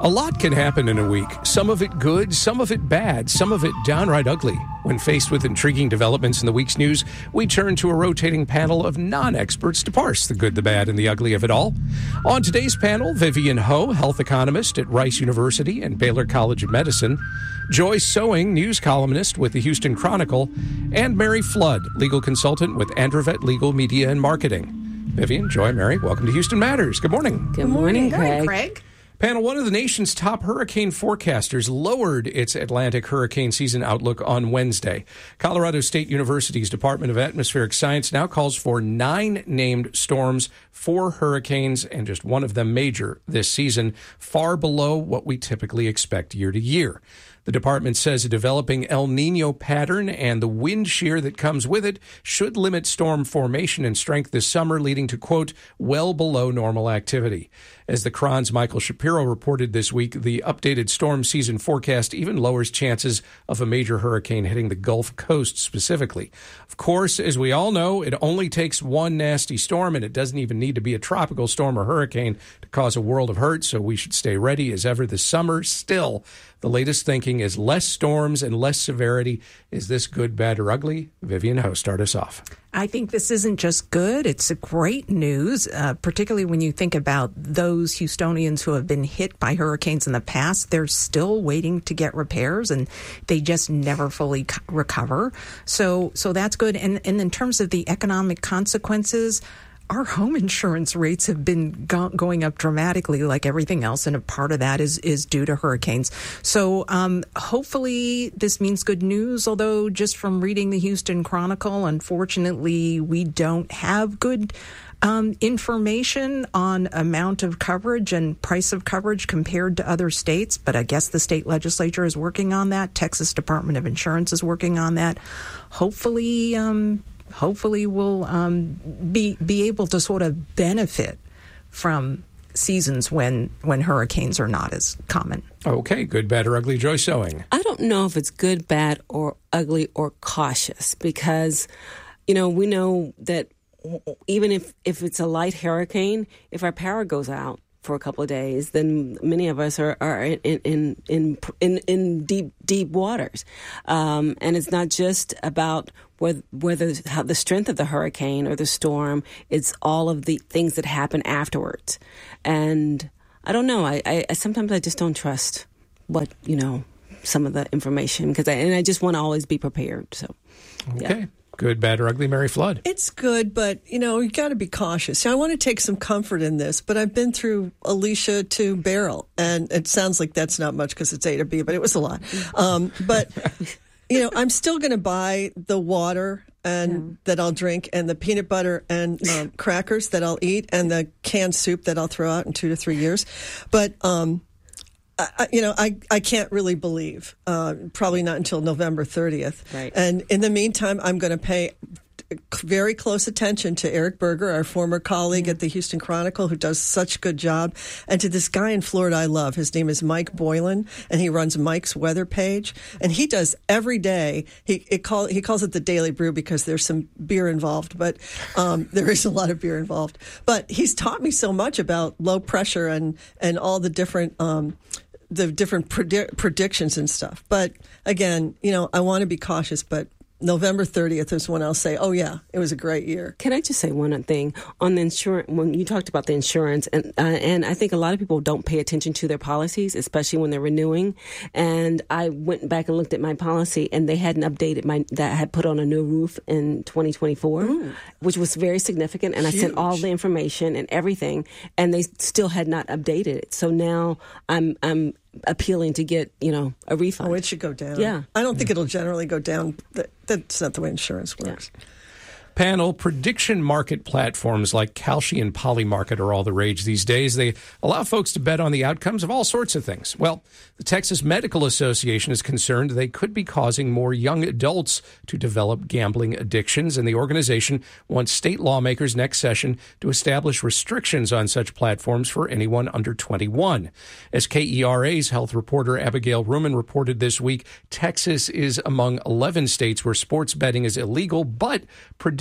A lot can happen in a week. Some of it good, some of it bad, some of it downright ugly. When faced with intriguing developments in the week's news, we turn to a rotating panel of non-experts to parse the good, the bad, and the ugly of it all. On today's panel, Vivian Ho, health economist at Rice University and Baylor College of Medicine, Joy Sewing, news columnist with the Houston Chronicle, and Mary Flood, legal consultant with Androvet Legal Media and Marketing. Vivian, Joy, Mary, welcome to Houston Matters. Good morning. Good morning, Craig. Panel, one of the nation's top hurricane forecasters lowered its Atlantic hurricane season outlook on Wednesday. Colorado State University's Department of Atmospheric Science now calls for 9 named storms, 4 hurricanes, and just one of them major this season, far below what we typically expect year to year. The department says a developing El Nino pattern and the wind shear that comes with it should limit storm formation and strength this summer, leading to, quote, well below normal activity. As the Cron's Michael Shapiro reported this week, the updated storm season forecast even lowers chances of a major hurricane hitting the Gulf Coast specifically. Of course, as we all know, it only takes one nasty storm, and it doesn't even need to be a tropical storm or hurricane to cause a world of hurt, so we should stay ready as ever this summer. Still, the latest thinking is less storms and less severity. Is this good, bad, or ugly? Vivian Ho, start us off. I think this isn't just good. It's a great news, particularly when you think about those Houstonians who have been hit by hurricanes in the past. They're still waiting to get repairs, and they just never fully recover. So that's good. And in terms of the economic consequences, our home insurance rates have been going up dramatically like everything else, and a part of that is due to hurricanes. So hopefully this means good news, although just from reading the Houston Chronicle, unfortunately, we don't have good information on amount of coverage and price of coverage compared to other states. But I guess the state legislature is working on that. Texas Department of Insurance is working on that. Hopefully we'll be able to sort of benefit from seasons when hurricanes are not as common. Okay, good, bad, or ugly, Joy Sewing. I don't know if it's good, bad, or ugly, or cautious, because, we know that even if it's a light hurricane, if our power goes out for a couple of days, then many of us are in deep waters, and it's not just about how the strength of the hurricane or the storm. It's all of the things that happen afterwards, and I don't know. I sometimes I just don't trust what some of the information, because I just want to always be prepared. So, okay. Yeah. Good, bad, or ugly, Mary Flood? It's good, but, you got to be cautious. I want to take some comfort in this, but I've been through Alicia to Beryl, and it sounds like that's not much because it's A to B, but it was a lot. But, I'm still going to buy the water that I'll drink, and the peanut butter and crackers that I'll eat, and the canned soup that I'll throw out in 2 to 3 years. But, I can't really believe, probably not until November 30th. Right. And in the meantime, I'm going to pay very close attention to Eric Berger, our former colleague at the Houston Chronicle, who does such a good job, and to this guy in Florida I love. His name is Mike Boylan, and he runs Mike's Weather Page, and he does every day. He calls it the Daily Brew because there's some beer involved, but there is a lot of beer involved. But he's taught me so much about low pressure and all the different predictions and stuff. But again, I want to be cautious, but November 30th is when I'll say, oh, yeah, it was a great year. Can I just say one thing on the insurance? When you talked about the insurance, and I think a lot of people don't pay attention to their policies, especially when they're renewing. And I went back and looked at my policy, and they hadn't updated that I had put on a new roof in 2024, which was very significant. And Huge. I sent all the information and everything, and they still had not updated it. So now I'm appealing to get, a refund. Oh, it should go down. Yeah. I don't think it'll generally go down. That's not the way insurance works. Yeah. Panel, prediction market platforms like Kalshi and Polymarket are all the rage these days. They allow folks to bet on the outcomes of all sorts of things. Well, the Texas Medical Association is concerned they could be causing more young adults to develop gambling addictions, and the organization wants state lawmakers next session to establish restrictions on such platforms for anyone under 21. As KERA's health reporter Abigail Ruman reported this week, Texas is among 11 states where sports betting is illegal, but prediction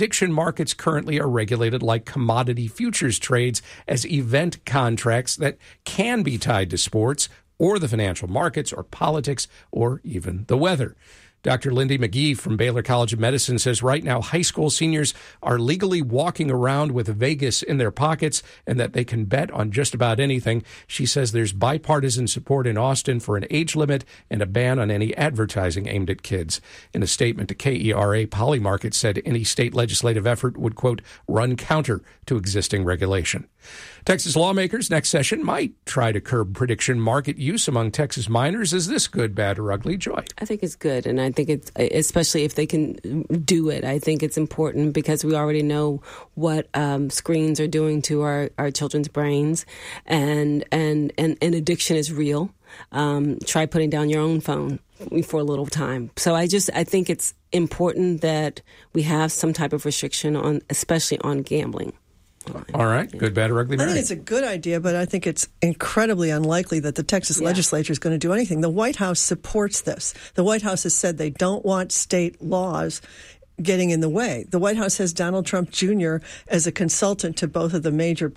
prediction markets currently are regulated like commodity futures trades as event contracts that can be tied to sports or the financial markets or politics or even the weather. Dr. Lindy McGee from Baylor College of Medicine says right now high school seniors are legally walking around with Vegas in their pockets and that they can bet on just about anything. She says there's bipartisan support in Austin for an age limit and a ban on any advertising aimed at kids. In a statement to KERA, Polymarket said any state legislative effort would, quote, run counter to existing regulation. Texas lawmakers next session might try to curb prediction market use among Texas minors. Is this good, bad, or ugly, Joy? I think it's good, and I think it's, especially if they can do it, I think it's important because we already know what screens are doing to our children's brains, and addiction is real. Try putting down your own phone for a little time. So I think it's important that we have some type of restriction on, especially on gambling. All right. Good, bad, or ugly, Mary? I think it's a good idea, but I think it's incredibly unlikely that the Texas legislature is going to do anything. The White House supports this. The White House has said they don't want state laws getting in the way. The White House has Donald Trump Jr. as a consultant to both of the major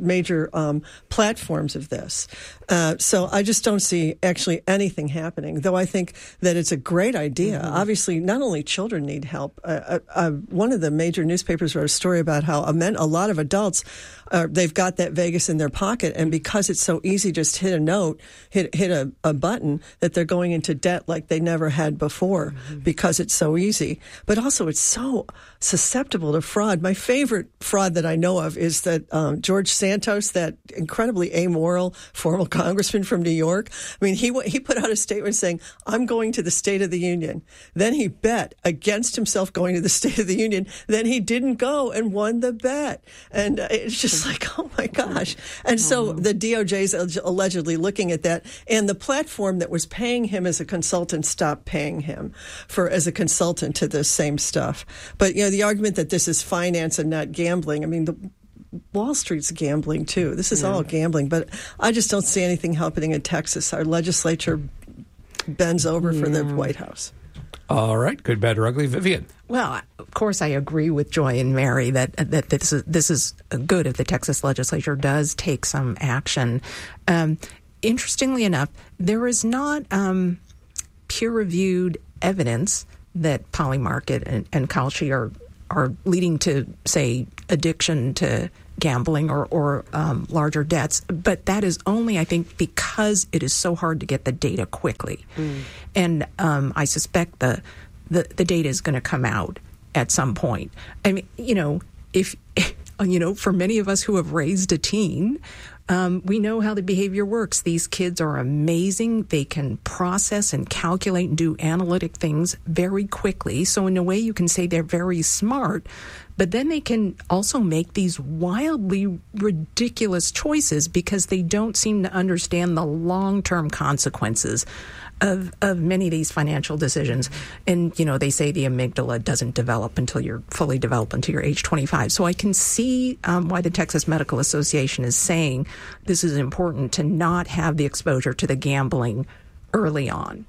platforms of this. So I just don't see actually anything happening, though I think that it's a great idea. Mm-hmm. Obviously, not only children need help. One of the major newspapers wrote a story about how a lot of adults, they've got that Vegas in their pocket, and because it's so easy, just hit a button, that they're going into debt like they never had before because it's so easy. But also, it's so susceptible to fraud. My favorite fraud that I know of is that George Santos, that incredibly amoral former congressman from New York. I mean, he put out a statement saying, I'm going to the State of the Union. Then he bet against himself going to the State of the Union. Then he didn't go and won the bet. And it's just like, oh my gosh. And so the DOJ is allegedly looking at that. And the platform that was paying him as a consultant stopped paying him as a consultant to this same stuff. But, the argument that this is finance and not gambling, I mean, Wall Street's gambling too. This is all gambling, but I just don't see anything happening in Texas. Our legislature bends over for the White House. All right. Good, bad, or ugly. Vivian. Well, of course, I agree with Joy and Mary that this is good if the Texas legislature does take some action. Interestingly enough, there is not peer-reviewed evidence that Polymarket and Kalshi are leading to, say, addiction to gambling or larger debts. But that is only, I think, because it is so hard to get the data quickly. And I suspect the data is going to come out at some point. I mean, if for many of us who have raised a teen, we know how the behavior works. These kids are amazing. They can process and calculate and do analytic things very quickly. So in a way, you can say they're very smart, but then they can also make these wildly ridiculous choices because they don't seem to understand the long-term consequences of many of these financial decisions. And, they say the amygdala doesn't develop until you're fully developed until you're age 25. So I can see why the Texas Medical Association is saying this is important to not have the exposure to the gambling early on.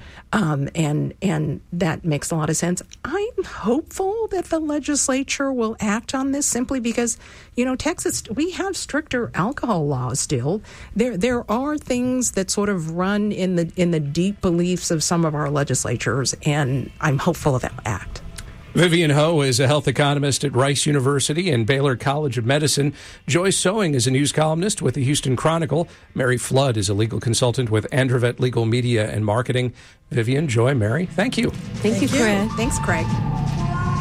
And that makes a lot of sense. I'm hopeful that the legislature will act on this simply because, Texas, we have stricter alcohol laws still. There are things that sort of run in the deep beliefs of some of our legislatures, and I'm hopeful that they'll act. Vivian Ho is a health economist at Rice University and Baylor College of Medicine. Joy Sowing is a news columnist with the Houston Chronicle. Mary Flood is a legal consultant with Androvet Legal Media and Marketing. Vivian, Joy, Mary, thank you. Thank you, Craig. Thanks, Craig.